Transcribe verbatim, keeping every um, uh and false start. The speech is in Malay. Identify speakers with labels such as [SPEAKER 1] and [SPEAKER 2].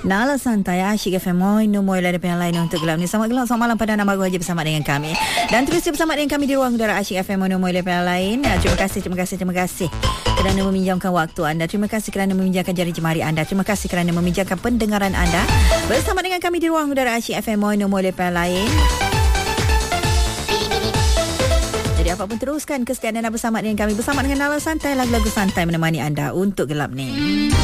[SPEAKER 1] Nala santai asyik F M Moi no moi ada yang lain untuk gelap ni. Selamat gelap, selamat malam pada nama baru aja bersama dengan kami. Dan terus bersama dengan kami di ruang udara asyik F M Moi no moi ada yang lain. Terima kasih, terima kasih, terima kasih kerana meminjamkan waktu anda. Terima kasih kerana meminjamkan jari jemari anda. Terima kasih kerana meminjamkan pendengaran anda bersama dengan kami di ruang udara asyik F M Moi no moi ada yang lain. Jadi apapun teruskan kesetiaan anda bersama dengan kami, bersama dengan Nala Santai, lagu-lagu santai menemani anda untuk gelap ni.